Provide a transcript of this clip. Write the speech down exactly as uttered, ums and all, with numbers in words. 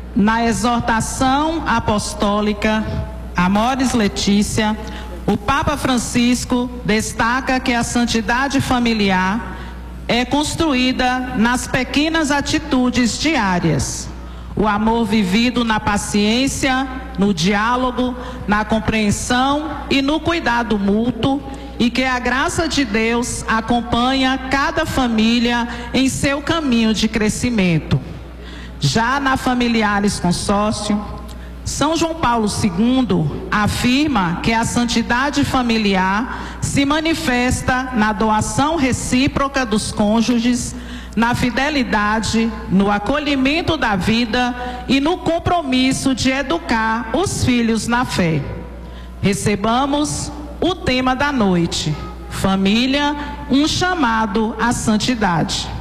Na exortação apostólica Amoris Laetitia, o Papa Francisco destaca que a santidade familiar é construída nas pequenas atitudes diárias. O amor vivido na paciência, no diálogo, na compreensão e no cuidado mútuo, e que a graça de Deus acompanha cada família em seu caminho de crescimento. Já na Familiares Consórcio, São João Paulo segundo afirma que a santidade familiar se manifesta na doação recíproca dos cônjuges, na fidelidade, no acolhimento da vida e no compromisso de educar os filhos na fé. Recebamos o tema da noite: família, um chamado à santidade.